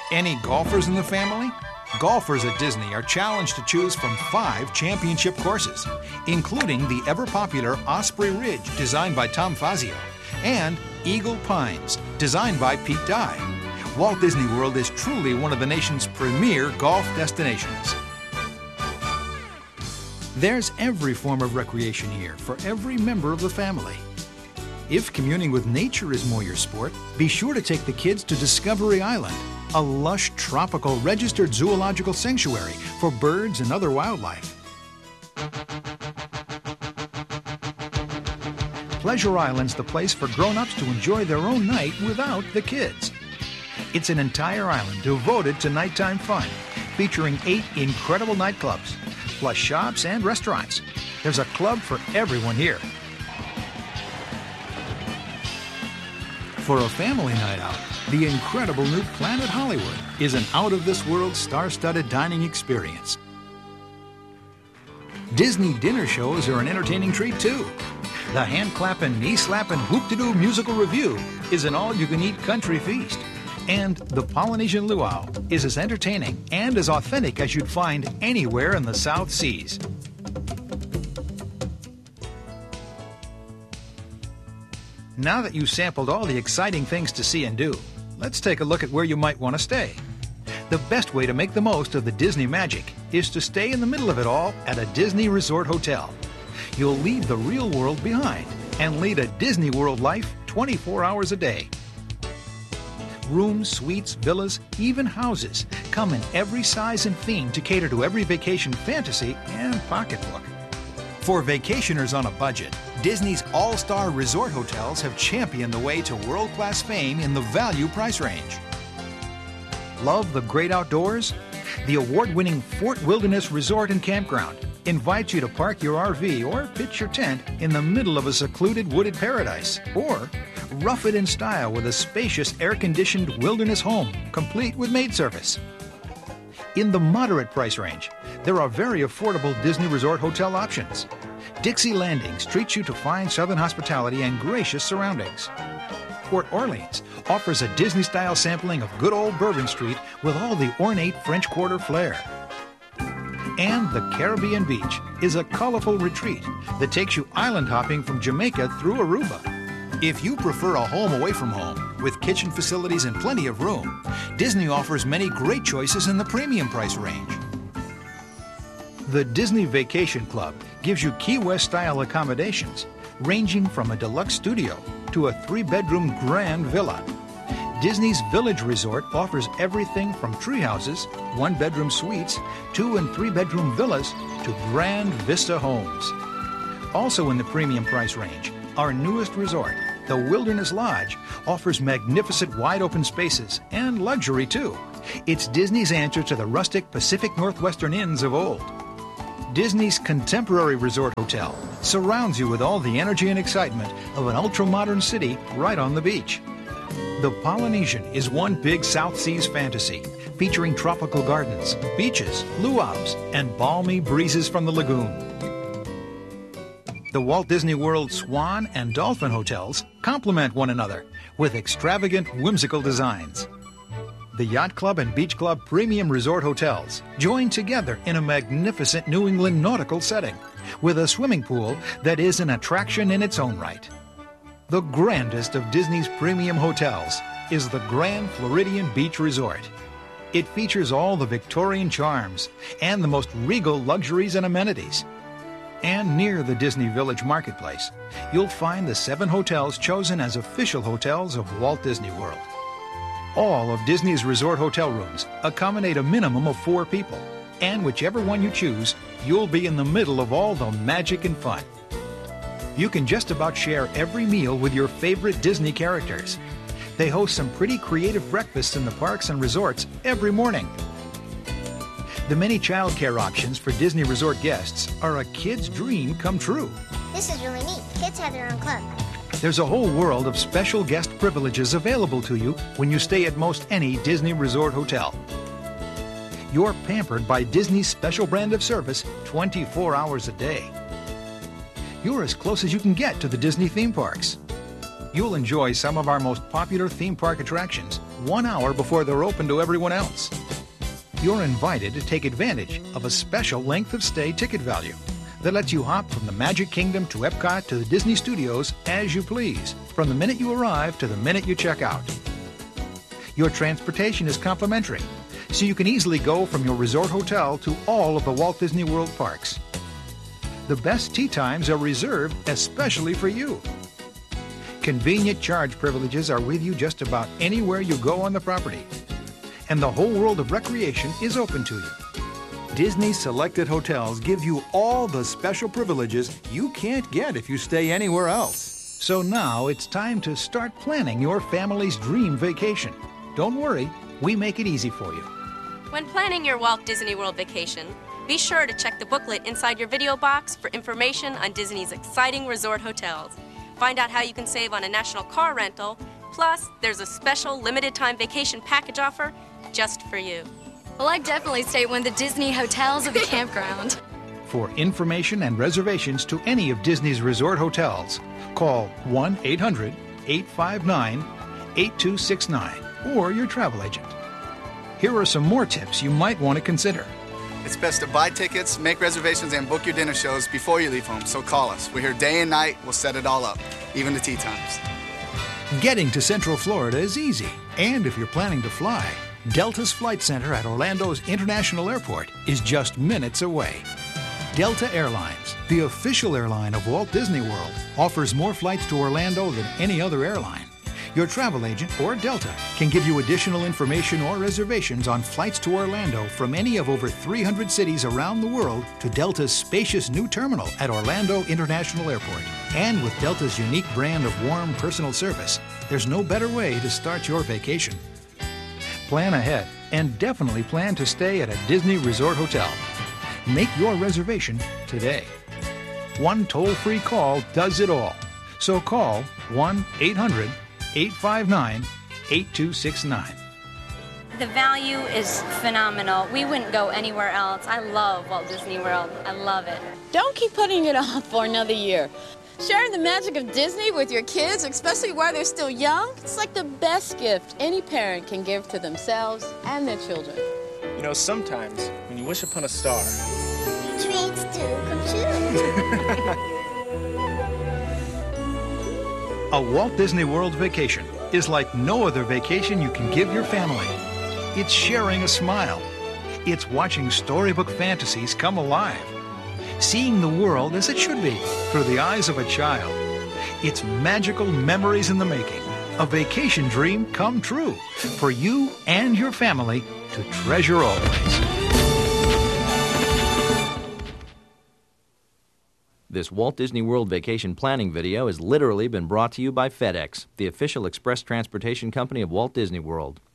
Any golfers in the family? Golfers at Disney are challenged to choose from 5 championship courses, including the ever-popular Osprey Ridge, designed by Tom Fazio, and Eagle Pines, designed by Pete Dye. Walt Disney World is truly one of the nation's premier golf destinations. There's every form of recreation here for every member of the family. If communing with nature is more your sport, be sure to take the kids to Discovery Island, a lush, tropical, registered zoological sanctuary for birds and other wildlife. Pleasure Island's the place for grown-ups to enjoy their own night without the kids. It's an entire island devoted to nighttime fun, featuring 8 incredible nightclubs, plus shops and restaurants. There's a club for everyone here. For a family night out, the incredible new Planet Hollywood is an out-of-this-world star-studded dining experience. Disney dinner shows are an entertaining treat, too. The hand-clapping, knee-slapping, whoop-de-doo musical review is an all-you-can-eat country feast. And the Polynesian Luau is as entertaining and as authentic as you'd find anywhere in the South Seas. Now that you've sampled all the exciting things to see and do, let's take a look at where you might want to stay. The best way to make the most of the Disney magic is to stay in the middle of it all at a Disney Resort Hotel. You'll leave the real world behind and lead a Disney World life 24 hours a day. Rooms, suites, villas, even houses come in every size and theme to cater to every vacation fantasy and pocketbook. For vacationers on a budget, Disney's all-star resort hotels have championed the way to world-class fame in the value price range. Love the great outdoors? The award-winning Fort Wilderness Resort and Campground invites you to park your RV or pitch your tent in the middle of a secluded wooded paradise, or rough it in style with a spacious air-conditioned wilderness home, complete with maid service. In the moderate price range, there are very affordable Disney Resort Hotel options. Dixie Landings treats you to fine Southern hospitality and gracious surroundings. Port Orleans offers a Disney-style sampling of good old Bourbon Street with all the ornate French Quarter flair. And the Caribbean Beach is a colorful retreat that takes you island hopping from Jamaica through Aruba. If you prefer a home away from home, with kitchen facilities and plenty of room, Disney offers many great choices in the premium price range. The Disney Vacation Club gives you Key West-style accommodations, ranging from a deluxe studio to a 3-bedroom grand villa. Disney's Village Resort offers everything from tree houses, 1-bedroom suites, 2- and 3-bedroom villas to grand vista homes. Also in the premium price range, our newest resort, the Wilderness Lodge, offers magnificent wide-open spaces and luxury, too. It's Disney's answer to the rustic Pacific Northwestern inns of old. Disney's Contemporary Resort Hotel surrounds you with all the energy and excitement of an ultra-modern city right on the beach. The Polynesian is one big South Seas fantasy, featuring tropical gardens, beaches, luau's, and balmy breezes from the lagoon. The Walt Disney World Swan and Dolphin hotels complement one another with extravagant, whimsical designs. The Yacht Club and Beach Club Premium Resort Hotels join together in a magnificent New England nautical setting with a swimming pool that is an attraction in its own right. The grandest of Disney's premium hotels is the Grand Floridian Beach Resort. It features all the Victorian charms and the most regal luxuries and amenities. And near the Disney Village Marketplace, you'll find the 7 hotels chosen as official hotels of Walt Disney World. All of Disney's resort hotel rooms accommodate a minimum of 4 people, and whichever one you choose, you'll be in the middle of all the magic and fun. You can just about share every meal with your favorite Disney characters. They host some pretty creative breakfasts in the parks and resorts every morning. The many childcare options for Disney Resort guests are a kid's dream come true. This is really neat. Kids have their own club. There's a whole world of special guest privileges available to you when you stay at most any Disney Resort hotel. You're pampered by Disney's special brand of service 24 hours a day. You're as close as you can get to the Disney theme parks. You'll enjoy some of our most popular theme park attractions 1 hour before they're open to everyone else. You're invited to take advantage of a special length of stay ticket value that lets you hop from the Magic Kingdom to Epcot to the Disney Studios as you please, from the minute you arrive to the minute you check out. Your transportation is complimentary, so you can easily go from your resort hotel to all of the Walt Disney World parks. The best tea times are reserved especially for you. Convenient charge privileges are with you just about anywhere you go on the property. And the whole world of recreation is open to you. Disney selected hotels give you all the special privileges you can't get if you stay anywhere else. So now it's time to start planning your family's dream vacation. Don't worry, we make it easy for you. When planning your Walt Disney World vacation, be sure to check the booklet inside your video box for information on Disney's exciting resort hotels. Find out how you can save on a national car rental. Plus, there's a special limited-time vacation package offer just for you. Well, I'd definitely stay at one of the Disney hotels or the campground. For information and reservations to any of Disney's resort hotels, call 1-800-859-8269 or your travel agent. Here are some more tips you might want to consider. It's best to buy tickets, make reservations, and book your dinner shows before you leave home, so call us. We're here day and night. We'll set it all up, even the tea times. Getting to Central Florida is easy, and if you're planning to fly, Delta's Flight Center at Orlando's International Airport is just minutes away. Delta Airlines, the official airline of Walt Disney World, offers more flights to Orlando than any other airline. Your travel agent or Delta can give you additional information or reservations on flights to Orlando from any of over 300 cities around the world to Delta's spacious new terminal at Orlando International Airport. And with Delta's unique brand of warm personal service, there's no better way to start your vacation. Plan ahead and definitely plan to stay at a Disney Resort Hotel. Make your reservation today. One toll-free call does it all. So call 1-800-859-8269. The value is phenomenal. We wouldn't go anywhere else. I love Walt Disney World. I love it. Don't keep putting it off for another year. Sharing the magic of Disney with your kids, especially while they're still young, it's like the best gift any parent can give to themselves and their children. You know, sometimes when you wish upon a star, Dreams do come true. A Walt Disney World vacation is like no other vacation you can give your family. It's sharing a smile. It's watching storybook fantasies come alive. Seeing the world as it should be through the eyes of a child. It's magical memories in the making. A vacation dream come true for you and your family to treasure always. This Walt Disney World vacation planning video has literally been brought to you by FedEx, the official express transportation company of Walt Disney World.